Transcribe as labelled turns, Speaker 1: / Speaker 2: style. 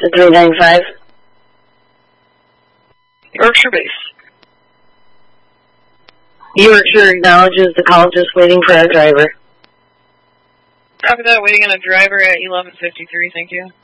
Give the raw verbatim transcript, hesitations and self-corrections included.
Speaker 1: to three nine five.
Speaker 2: Yorkshire base.
Speaker 1: Yorkshire acknowledges the call, just waiting for a driver.
Speaker 2: Copy that, waiting on a driver at eleven fifty-three, thank you.